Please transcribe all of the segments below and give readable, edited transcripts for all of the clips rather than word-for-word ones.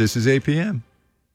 This is APM.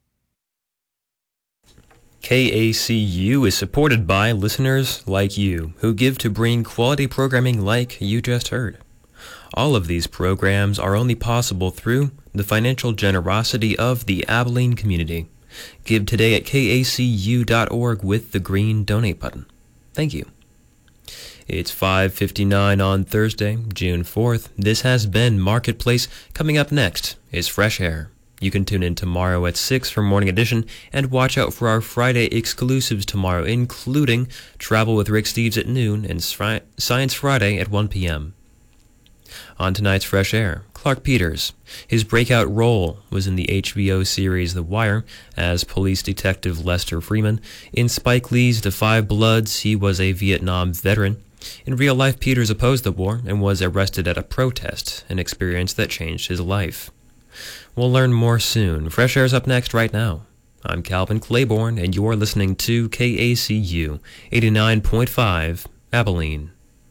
KACU is supported by listeners like you who give to bring quality programming like you just heard. All of these programs are only possible through the financial generosity of the Abilene community. Give today at kacu.org with the green donate button. Thank you. It's 5:59 on Thursday, June 4th. This has been Marketplace. Coming up next is Fresh Air. You can tune in tomorrow at 6 for Morning Edition and watch out for our Friday exclusives tomorrow, including Travel with Rick Steves at noon and Science Friday at 1 p.m. On tonight's Fresh Air, Clark Peters. His breakout role was in the HBO series The Wire as police detective Lester Freeman. In Spike Lee's The Five Bloods, he was a Vietnam veteran. In real life, Peters opposed the war and was arrested at a protest, an experience that changed his life. We'll learn more soon. Fresh Air's up next right now. I'm Calvin Claiborne, and you're listening to KACU 89.5 Abilene.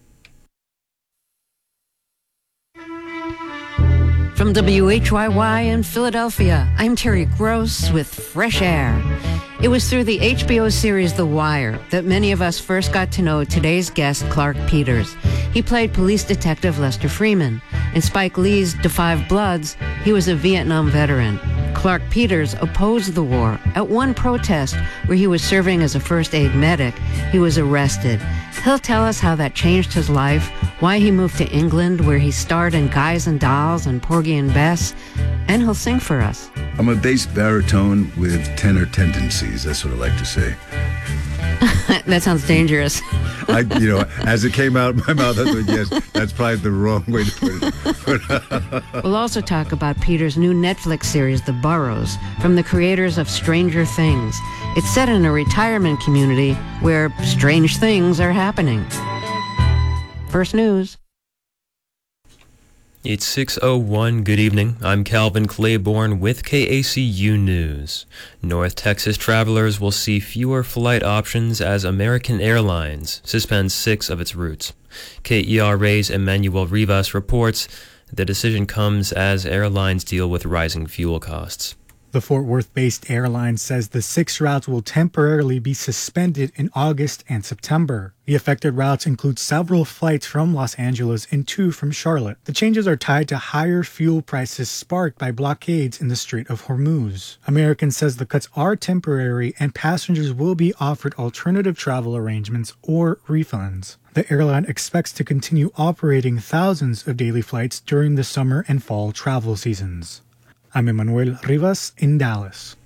From WHYY in Philadelphia, I'm Terry Gross with Fresh Air. It was through the HBO series The Wire that many of us first got to know today's guest, Clark Peters. He played police detective Lester Freeman. In Spike Lee's The Five Bloods, he was a Vietnam veteran. Clark Peters opposed the war. At one protest where he was serving as a first aid medic, he was arrested. He'll tell us how that changed his life, why he moved to England where he starred in Guys and Dolls and Porgy and Bess, and he'll sing for us. I'm a bass baritone with tenor tendencies, that's what I like to say. That sounds dangerous. As it came out of my mouth, I thought, yes, that's probably the wrong way to put it. We'll also talk about Peter's new Netflix series, The Burrows, from the creators of Stranger Things. It's set in a retirement community where strange things are happening. First news. It's 6:01. Good evening. I'm Calvin Claiborne with KACU News. North Texas travelers will see fewer flight options as American Airlines suspends 6 of its routes. KERA's Emmanuel Rivas reports the decision comes as airlines deal with rising fuel costs. The Fort Worth-based airline says the 6 routes will temporarily be suspended in August and September. The affected routes include several flights from Los Angeles and 2 from Charlotte. The changes are tied to higher fuel prices sparked by blockades in the Strait of Hormuz. American says the cuts are temporary and passengers will be offered alternative travel arrangements or refunds. The airline expects to continue operating thousands of daily flights during the summer and fall travel seasons. I'm Emmanuel Rivas in Dallas.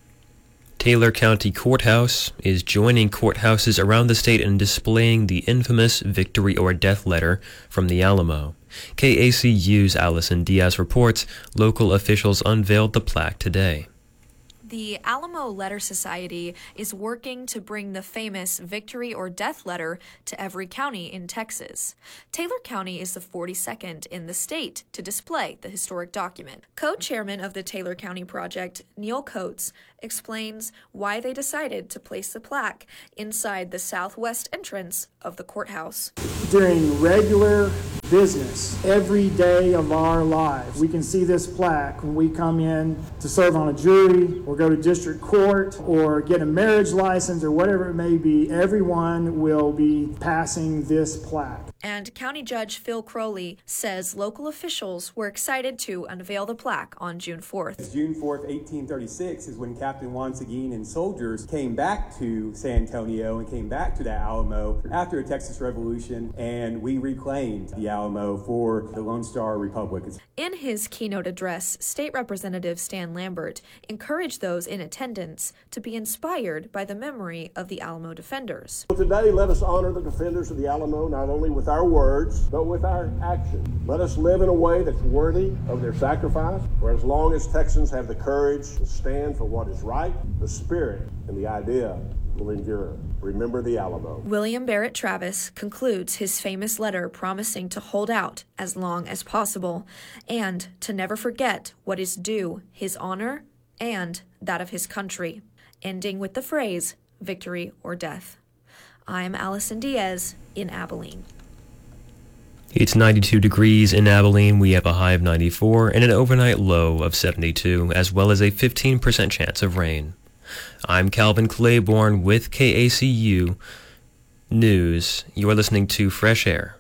Taylor County Courthouse is joining courthouses around the state in displaying the infamous Victory or Death letter from the Alamo. KACU's Allison Diaz reports local officials unveiled the plaque today. The Alamo Letter Society is working to bring the famous Victory or Death letter to every county in Texas. Taylor County is the 42nd in the state to display the historic document. Co-chairman of the Taylor County Project, Neil Coates, explains why they decided to place the plaque inside the southwest entrance of the courthouse. During regular business, every day of our lives, we can see this plaque when we come in to serve on a jury or go to district court or get a marriage license or whatever it may be. Everyone will be passing this plaque. And County Judge Phil Crowley says local officials were excited to unveil the plaque on June 4th. June 4th, 1836 is when Captain Juan Seguin and soldiers came back to San Antonio and came back to the Alamo after the Texas Revolution, and we reclaimed the Alamo for the Lone Star Republic. In his keynote address, State Representative Stan Lambert encouraged those in attendance to be inspired by the memory of the Alamo defenders. Today, let us honor the defenders of the Alamo not only with our words, but with our actions. Let us live in a way that's worthy of their sacrifice, for as long as Texans have the courage to stand for what is right, the spirit and the idea will endure. Remember the Alamo. William Barrett Travis concludes his famous letter promising to hold out as long as possible and to never forget what is due his honor and that of his country, ending with the phrase, victory or death. I'm Allison Diaz in Abilene. It's 92 degrees in Abilene. We have a high of 94 and an overnight low of 72, as well as a 15% chance of rain. I'm Calvin Claiborne with KACU News. You are listening to Fresh Air.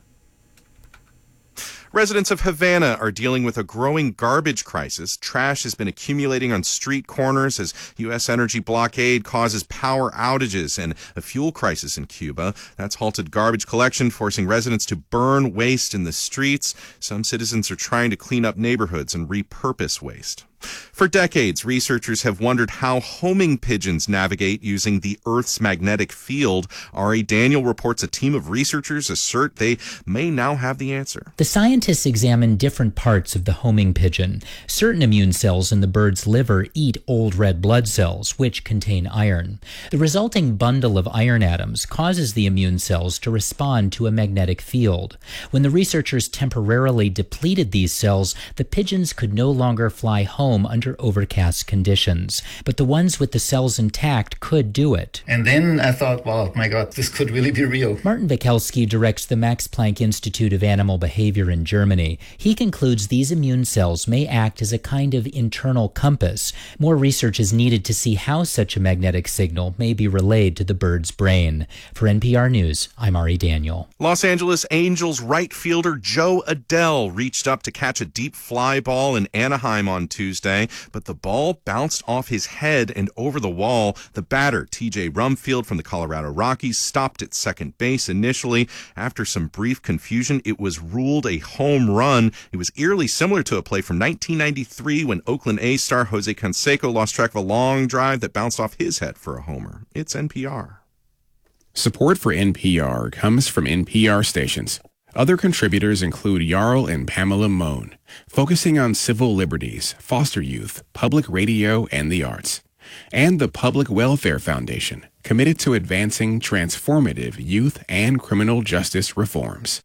Residents of Havana are dealing with a growing garbage crisis. Trash has been accumulating on street corners as U.S. energy blockade causes power outages and a fuel crisis in Cuba. That's halted garbage collection, forcing residents to burn waste in the streets. Some citizens are trying to clean up neighborhoods and repurpose waste. For decades, researchers have wondered how homing pigeons navigate using the Earth's magnetic field. Ari Daniel reports a team of researchers assert they may now have the answer. The scientists examined different parts of the homing pigeon. Certain immune cells in the bird's liver eat old red blood cells, which contain iron. The resulting bundle of iron atoms causes the immune cells to respond to a magnetic field. When the researchers temporarily depleted these cells, the pigeons could no longer fly home under overcast conditions. But the ones with the cells intact could do it. And then I thought, wow, my God, this could really be real. Martin Wikelski directs the Max Planck Institute of Animal Behavior in Germany. He concludes these immune cells may act as a kind of internal compass. More research is needed to see how such a magnetic signal may be relayed to the bird's brain. For NPR News, I'm Ari Daniel. Los Angeles Angels right fielder Joe Adell reached up to catch a deep fly ball in Anaheim on Tuesday, but the ball bounced off his head and over the wall. The batter, TJ Rumfield from the Colorado Rockies, stopped at second base initially. After some brief confusion, it was ruled a home run. It was eerily similar to a play from 1993 when Oakland A's star Jose Canseco lost track of a long drive that bounced off his head for a homer. It's NPR. Support for NPR comes from NPR stations. Other contributors include Jarl and Pamela Mohn, focusing on civil liberties, foster youth, public radio, and the arts. And the Public Welfare Foundation, committed to advancing transformative youth and criminal justice reforms.